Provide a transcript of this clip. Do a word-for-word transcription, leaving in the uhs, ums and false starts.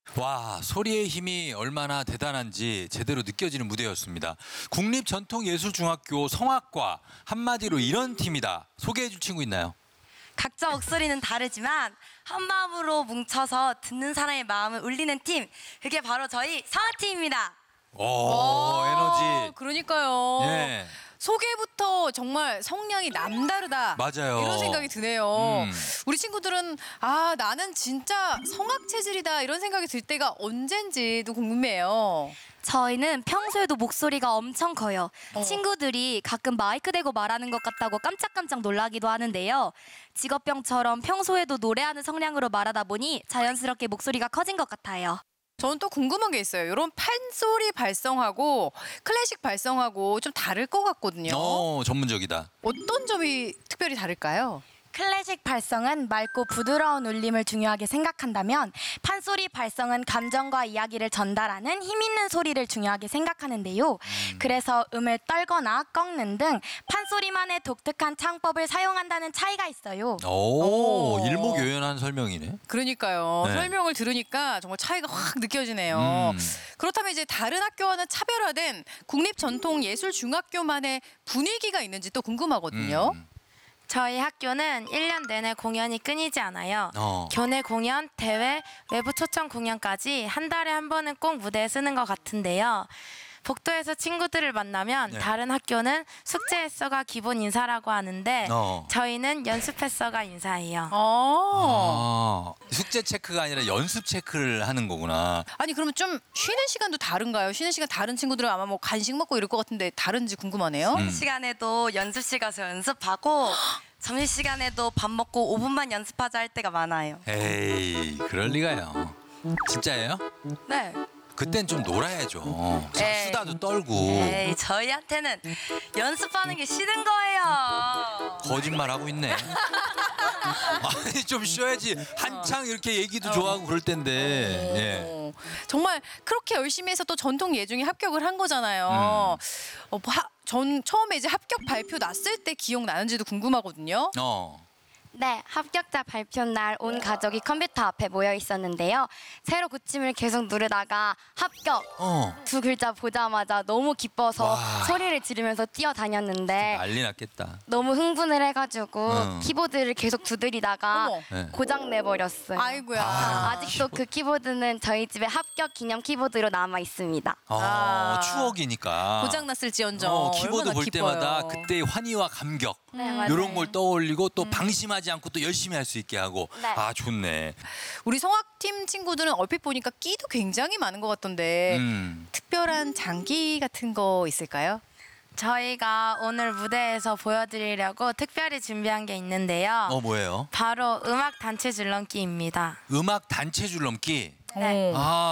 와, 소리의 힘이 얼마나 대단한지 제대로 느껴지는 무대였습니다. 국립전통예술중학교 성악과, 한마디로 이런 팀이다. 소개해 줄 친구 있나요? 각자 목소리는 다르지만 한 마음으로 뭉쳐서 듣는 사람의 마음을 울리는 팀, 그게 바로 저희 성악팀입니다. 오, 에너지. 그러니까요. 예. 소개부터 정말 성량이 남다르다. 맞아요. 이런 생각이 드네요. 음. 우리 친구들은 아 나는 진짜 성악 체질이다 이런 생각이 들 때가 언젠지도 궁금해요. 저희는 평소에도 목소리가 엄청 커요. 어. 친구들이 가끔 마이크 대고 말하는 것 같다고 깜짝깜짝 놀라기도 하는데요. 직업병처럼 평소에도 노래하는 성량으로 말하다 보니 자연스럽게 목소리가 커진 것 같아요. 저는 또 궁금한 게 있어요. 이런 판소리 발성하고 클래식 발성하고 좀 다를 것 같거든요. 어, 전문적이다. 어떤 점이 특별히 다를까요? 클래식 발성은 맑고 부드러운 울림을 중요하게 생각한다면 판소리 발성은 감정과 이야기를 전달하는 힘있는 소리를 중요하게 생각하는데요. 음. 그래서 음을 떨거나 꺾는 등 판소리만의 독특한 창법을 사용한다는 차이가 있어요. 오, 오. 일목요연한 설명이네. 그러니까요. 네. 설명을 들으니까 정말 차이가 확 느껴지네요. 음. 그렇다면 이제 다른 학교와는 차별화된 국립전통예술중학교만의 분위기가 있는지 또 궁금하거든요. 음. 저희 학교는 일 년 내내 공연이 끊이지 않아요. 어. 교내 공연, 대회, 외부 초청 공연까지 한 달에 한 번은 꼭 무대에 쓰는 것 같은데요. 복도에서 친구들을 만나면 네. 다른 학교는 숙제했어가 기본 인사라고 하는데 어. 저희는 연습했어가 인사예요. 어. 아, 숙제 체크가 아니라 연습 체크를 하는 거구나. 아니 그러면 좀 쉬는 시간도 다른가요? 쉬는 시간 다른 친구들은 아마 뭐 간식 먹고 이럴 것 같은데 다른지 궁금하네요. 음. 시간에도 연습실 가서 연습하고 점심시간에도 밥 먹고 오 분만 연습하자 할 때가 많아요. 에이, 그럴 리가요. 진짜예요? 네. 그땐 좀 놀아야죠. 에이. 수다도 떨고. 에이, 저희한테는 연습하는 게 싫은 거예요. 거짓말 하고 있네. 아니, 좀 쉬어야지. 한창 이렇게 얘기도 좋아하고 그럴 텐데. 예. 어, 정말 그렇게 열심히 해서 또 전통 예중에 합격을 한 거잖아요. 음. 어, 뭐 하, 전 처음에 이제 합격 발표 났을 때 기억나는지도 궁금하거든요. 어. 네, 합격자 발표 날 온 가족이 컴퓨터 앞에 모여 있었는데요. 세로 고침을 계속 누르다가 합격 어. 두 글자 보자마자 너무 기뻐서 와. 소리를 지르면서 뛰어다녔는데 난리 났겠다. 너무 흥분을 해가지고 응. 키보드를 계속 두드리다가 어머. 네. 고장 내버렸어요. 아이고야. 아. 아직도 그 키보드는 저희 집에 합격 기념 키보드로 남아 있습니다. 어, 아. 추억이니까. 고장 났을지언정. 어, 키보드 얼마나 볼 기뻐요. 때마다 그때의 환희와 감격. 네, 맞아요. 이런 걸 떠올리고 또 방심하지 않고 또 열심히 할 수 있게 하고. 네. 아, 좋네. 우리 성악팀 친구들은 얼핏 보니까 끼도 굉장히 많은 것 같던데 음. 특별한 장기 같은 거 있을까요? 저희가 오늘 무대에서 보여드리려고 특별히 준비한 게 있는데요. 어, 뭐예요? 바로 음악 단체 줄넘기입니다. 음악 단체 줄넘기. 네. 어. 아.